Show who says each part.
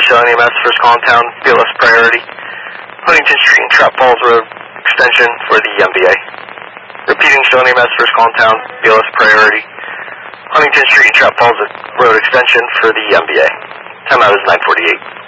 Speaker 1: Shelley EMS, first call in town, BLS priority. Huntington Street and Trap Falls Road extension for the MVA. Repeating, Shelley EMS, first call in town, BLS priority. Huntington Street and Trap Falls Road extension for the MVA. Timeout is 9:48.